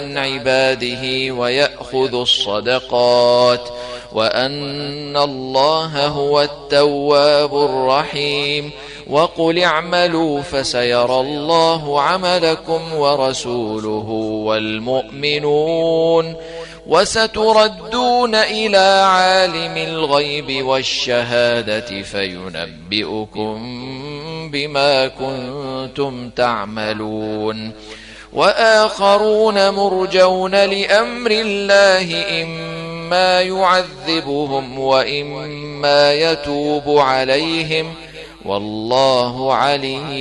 عن عباده ويأخذ الصدقات، وأن الله هو التواب الرحيم. وقل اعملوا فسيرى الله عملكم ورسوله والمؤمنون، وستردون إلى عالم الغيب والشهادة فينبئكم بما كنتم تعملون. وآخرون مرجون لأمر الله إما يعذبهم وإما يتوب عليهم، والله عليم.